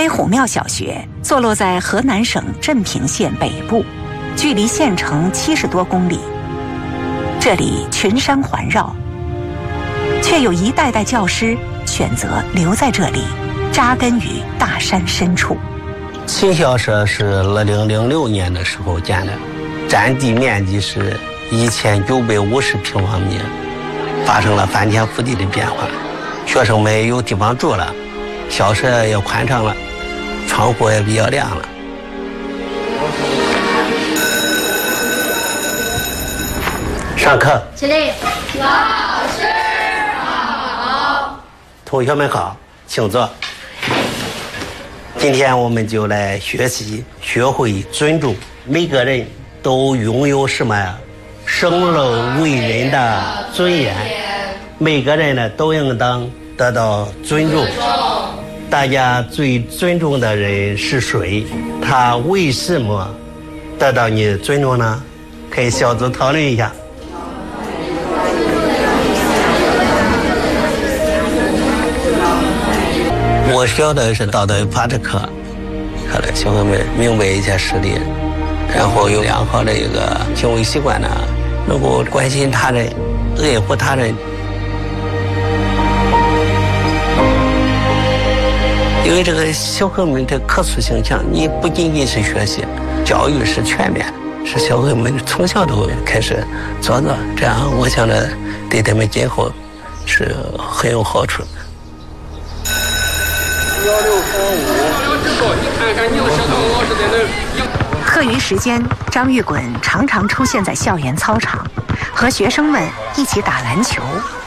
黑虎庙小学坐落在河南省镇平县北部，距离县城70多公里。这里群山环绕，却有一代代教师选择留在这里，扎根于大山深处。 新校舍是2006年的时候建的，占地面积是1950平方米，发生了翻天覆地的变化。学生们有地方住了，校舍也宽敞了，窗户也比较亮了。上课， 起立，老师好， 同学们好，请坐。今天我们就来学习，学会尊重。每个人都拥有什么呀？生而为人的尊严。每个人呢都应当得到尊重。大家最尊重的人是谁？他为什么得到你的尊重呢？可以小组讨论一下。我学的是道德法治课，可能小朋友们明白一些事理，然后有良好的一个行为习惯呢，能够关心他人，爱护他人。因为这个小朋友们的可塑性强，你不仅仅是学习，教育是全面，是小朋友们从小都开始做，这样我想着对他们今后是很有好处。 课余时间，张玉滚常常出现在校园操场，和学生们一起打篮球。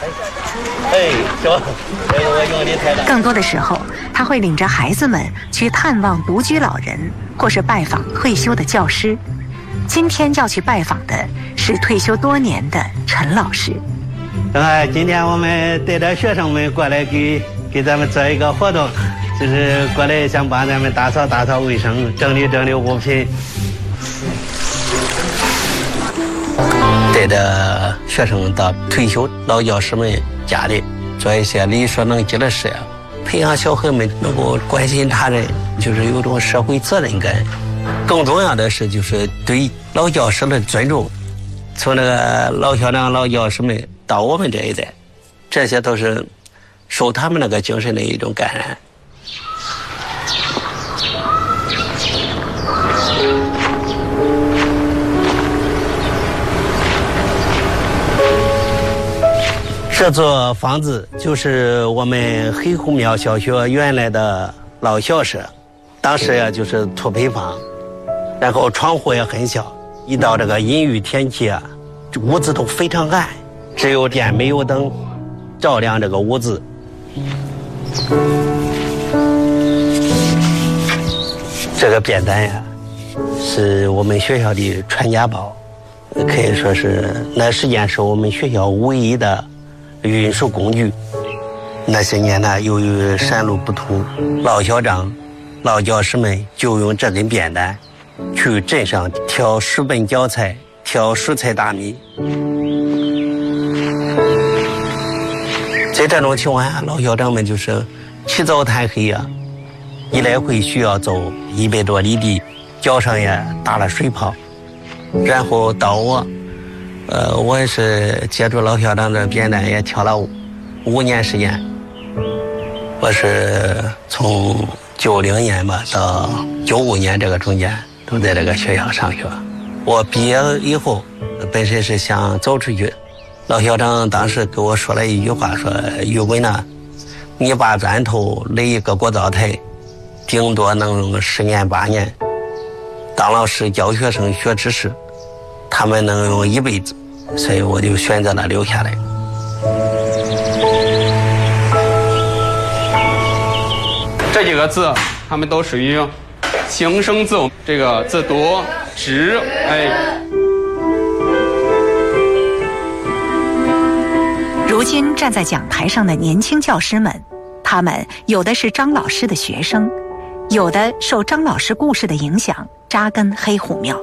更多的时候，他会领着孩子们去探望独居老人，或是拜访退休的教师。今天要去拜访的是退休多年的陈老师。 今天我们带着学生们过来给咱们做一个活动，就是过来想帮咱们打扫卫生，整理物品。带着学生到退休老教师们家里做一些力所能及的事，培养小孩们能够关心他人，就是有种社会责任感。更重要的是就是对老教师的尊重，从那个老校长老教师们到我们这一代，这些都是受他们那个精神的一种感染。这座房子就是我们黑虎庙小学原来的老校舍，当时呀就是土坯房，然后窗户也很小，一到这个阴雨天气啊，屋子都非常暗，只有电没有灯照亮这个屋子。这个便当呀是我们学校的传家宝，可以说是那时间是我们学校唯一的运输工具。那些年呢，由于山路不通，老校长老教师们就用这根扁担去镇上挑书本教材，挑蔬菜大米。在这种情况下，老校长们就是起早贪黑啊，一来回需要走100多里地，脚上也打了水泡。然后到我也是接触老校长的扁担，也挑了5年时间。我是从90年吧到95年这个中间都在这个学校上学。我毕业以后本身是想走出去，老校长当时给我说了一句话，说玉滚呐，你把砖头垒一个国灶台，顶多能用10年8年，当老师教学生学知识，他们能用一辈子，所以我就选择了留下来。 这几个字它们都属于形声字，这个字读直， 如今站在讲台上的年轻教师们，他们有的是张老师的学生，有的受张老师故事的影响扎根黑虎庙。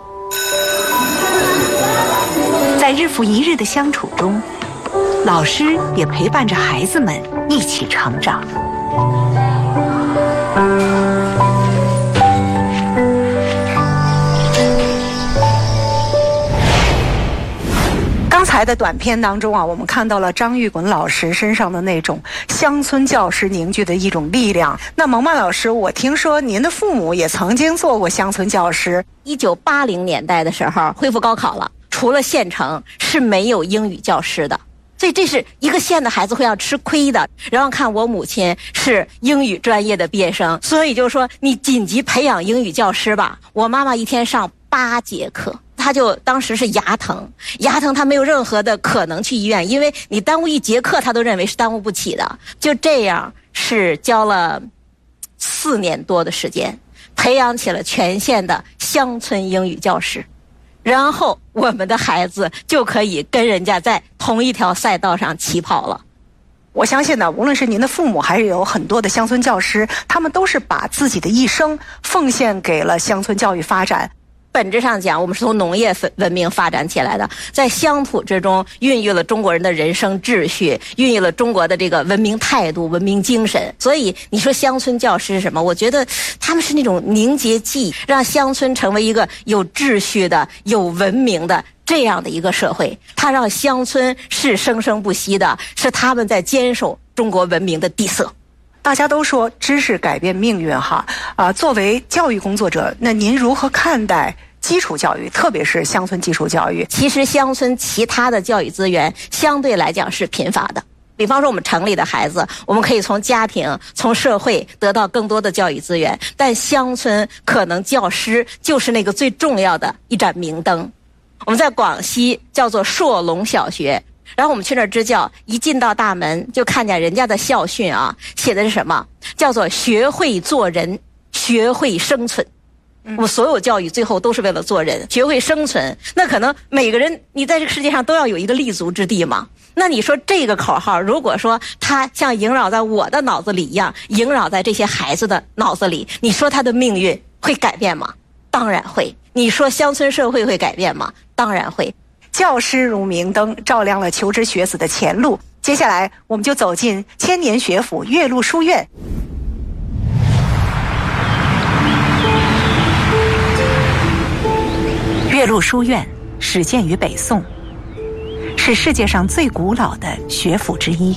在日复一日的相处中，老师也陪伴着孩子们一起成长。 来的短片当中啊，我们看到了张玉滚老师身上的那种乡村教师凝聚的一种力量。那蒙曼老师，我听说您的父母也曾经做过乡村教师。 1980年代的时候恢复高考了，除了县城是没有英语教师的，所以这是一个县的孩子会要吃亏的。然后看我母亲是英语专业的毕业生，所以就说你紧急培养英语教师吧。我妈妈一天上8节课，她就当时是牙疼，她没有任何的可能去医院，因为你耽误1节课，她都认为是耽误不起的。就这样是教了4年多的时间，培养起了全县的乡村英语教师。然后我们的孩子就可以跟人家在同一条赛道上起跑了。 我相信呢，无论是您的父母还是有很多的乡村教师，他们都是把自己的一生奉献给了乡村教育发展。 本质上讲，我们是从农业文明发展起来的，在乡土之中孕育了中国人的人生秩序，孕育了中国的这个文明态度、文明精神。所以你说乡村教师是什么？我觉得他们是那种凝结剂，让乡村成为一个有秩序的、有文明的这样的一个社会。它让乡村是生生不息的，是他们在坚守中国文明的底色。 大家都说知识改变命运哈，作为教育工作者，那您如何看待基础教育，特别是乡村基础教育？ 其实乡村其他的教育资源相对来讲是贫乏的。比方说我们城里的孩子，我们可以从家庭、从社会得到更多的教育资源，但乡村可能教师就是那个最重要的一盏明灯。我们在广西叫做硕龙小学，然后我们去那儿支教，一进到大门就看见人家的校训啊，写的是什么？叫做学会做人，学会生存。我们所有教育最后都是为了做人，学会生存。那可能每个人你在这个世界上都要有一个立足之地嘛。那你说这个口号，如果说它像萦绕在我的脑子里一样，萦绕在这些孩子的脑子里，你说他的命运会改变吗？当然会。你说乡村社会会改变吗？当然会。 教师如明灯，照亮了求知学子的前路。接下来我们就走进千年学府岳麓书院。岳麓书院始建于北宋，是世界上最古老的学府之一。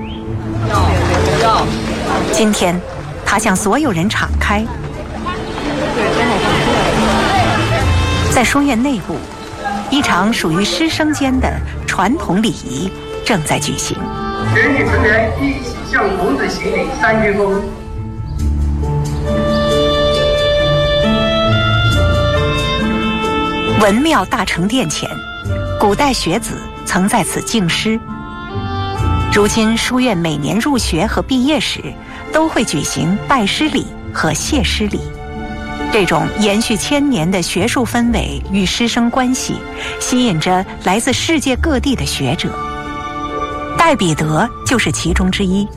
今天，它向所有人敞开。在书院内部，一场属于师生间的传统礼仪正在举行。 全体成员一起向孔子行礼3鞠躬。 文庙大成殿前，古代学子曾在此敬师。如今书院每年入学和毕业时，都会举行拜师礼和谢师礼。这种延续1000年的学术氛围与师生关系，吸引着来自世界各地的学者。戴彼得就是其中之一。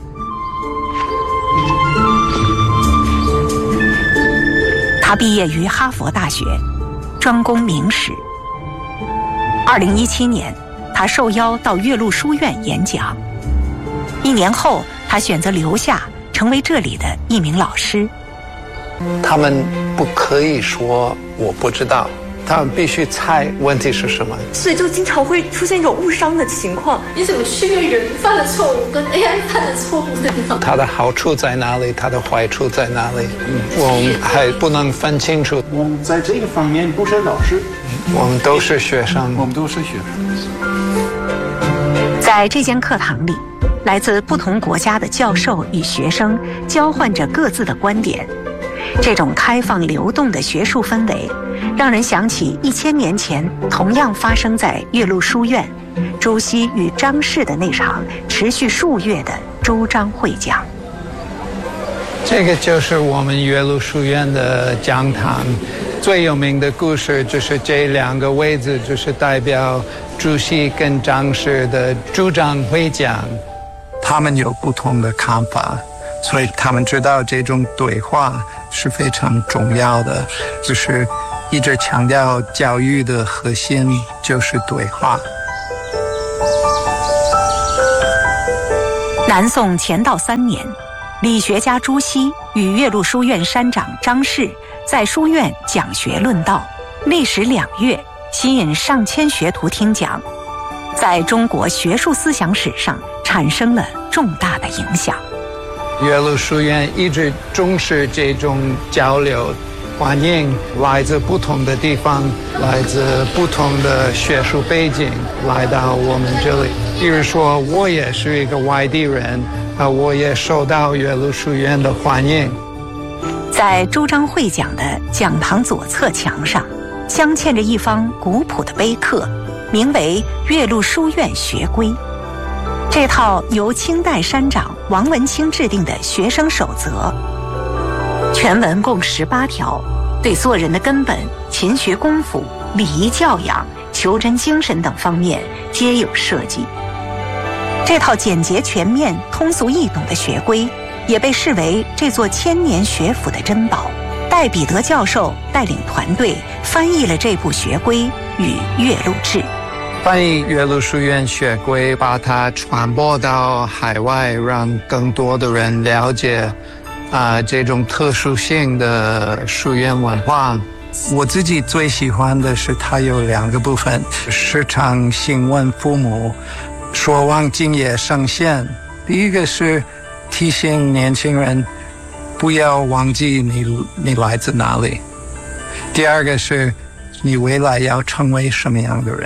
他毕业于哈佛大学，专攻明史。2017年，他受邀到岳麓书院演讲。1年后，他选择留下，成为这里的一名老师。 他们不可以说我不知道，他们必须猜问题是什么， 所以就经常会出现一种误伤的情况。 你怎么区别人犯的错误跟 AI 犯的错误的地方？ 它的好处在哪里，它的坏处在哪里，我们还不能分清楚。 我们在这个方面不是老师， 我们都是学生， 我们都是学生。 在这间课堂里，来自不同国家的教授与学生交换着各自的观点。这种开放流动的学术氛围，让人想起1000年前同样发生在岳麓书院朱熹与张氏的那场持续数月的周章会讲。 这个就是我们岳麓书院的讲堂，最有名的故事就是这2个位置，就是代表朱熹跟张氏的周章会讲。他们有不同的看法，所以他们知道这种对话是非常重要的，就是一直强调教育的核心就是对话。 南宋乾道3年，理学家朱熹与岳麓书院山长张氏在书院讲学论道，历时2月，吸引上千学徒听讲。 在中国学术思想史上产生了重大的影响。 岳麓书院一直重视这种交流，欢迎来自不同的地方、来自不同的学术背景来到我们这里。比如说，我也是一个外地人，我也受到岳麓书院的欢迎。 在朱张会讲的讲堂左侧墙上，镶嵌着一方古朴的碑刻，名为《岳麓书院学规》。这套由清代山长王文清制定的学生守则，全文共18条，对做人的根本、勤学功夫、礼仪教养、求真精神等方面皆有涉及。这套简洁全面、通俗易懂的学规，也被视为这座千年学府的珍宝。戴彼得教授带领团队翻译了这部学规与岳麓志。 翻译岳麓书院学规，把它传播到海外，让更多的人了解这种特殊性的书院文化。我自己最喜欢的是它有2个部分，时常询问父母，说望敬业圣献。第一个是提醒年轻人不要忘记你来自哪里，第二个是你未来要成为什么样的人。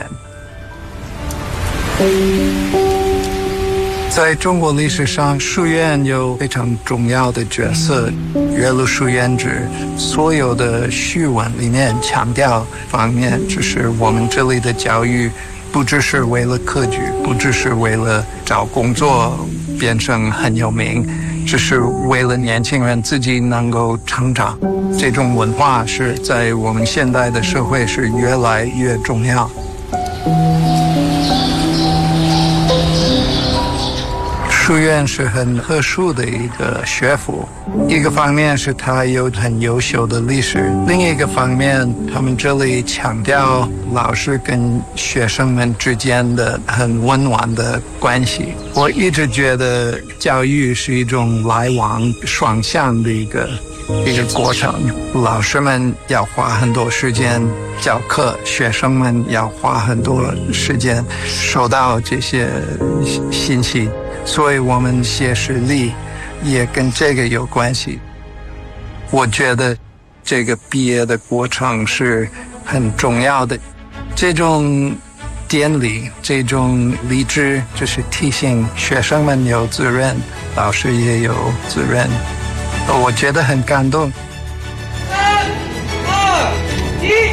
在中国历史上，书院有非常重要的角色。岳麓书院志所有的序文里面强调方面，就是我们这里的教育不只是为了科举，不只是为了找工作变成很有名，只是为了年轻人自己能够成长。这种文化是在我们现代的社会是越来越重要。书院是很特殊的一个学府，一个方面是它有很优秀的历史，另一个方面他们这里强调老师跟学生们之间的很温暖的关系。我一直觉得教育是一种来往双向的一个过程，老师们要花很多时间教课，学生们要花很多时间收到这些信息，所以我们写实力也跟这个有关系。我觉得这个毕业的过程是很重要的，这种典礼，这种励志，就是提醒学生们有责任，老师也有责任。我觉得很感动。 3、2、1。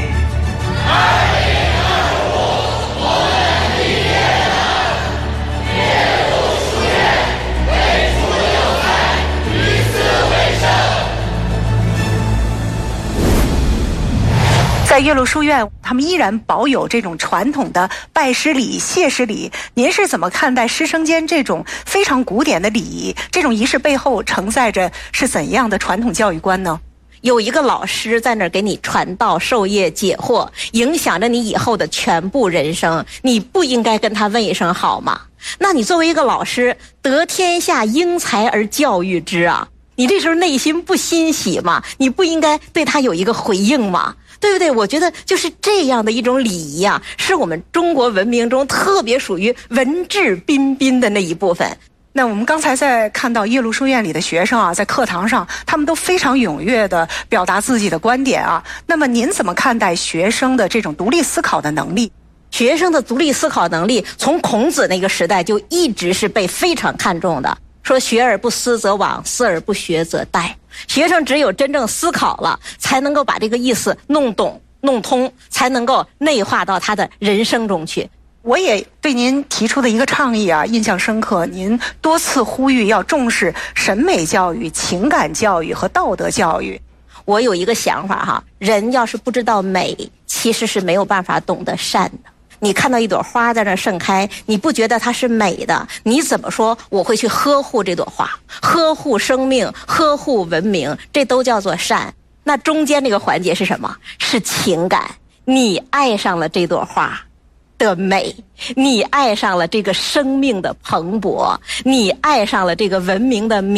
在岳麓书院，他们依然保有这种传统的拜师礼、谢师礼。您是怎么看待师生间这种非常古典的礼仪？这种仪式背后承载着是怎样的传统教育观呢？ 有一个老师在那儿给你传道授业解惑，影响着你以后的全部人生，你不应该跟他问一声好吗？那你作为一个老师，得天下英才而教育之啊，你这时候内心不欣喜吗？你不应该对他有一个回应吗？对不对？我觉得就是这样的一种礼仪啊，是我们中国文明中特别属于文质彬彬的那一部分。 那我们刚才在看到岳麓书院里的学生啊，在课堂上他们都非常踊跃地表达自己的观点啊。那么您怎么看待学生的这种独立思考的能力？ 学生的独立思考能力，从孔子那个时代就一直是被非常看重的。说学而不思则罔，思而不学则殆。学生只有真正思考了，才能够把这个意思弄懂弄通，才能够内化到他的人生中去。 我也对您提出的一个倡议啊印象深刻，您多次呼吁要重视审美教育、情感教育和道德教育。 我有一个想法哈，人要是不知道美，其实是没有办法懂得善的。你看到一朵花在那盛开，你不觉得它是美的，你怎么说我会去呵护这朵花，呵护生命，呵护文明，这都叫做善。那中间这个环节是什么？是情感。你爱上了这朵花的美，你爱上了这个生命的蓬勃，你爱上了这个文明的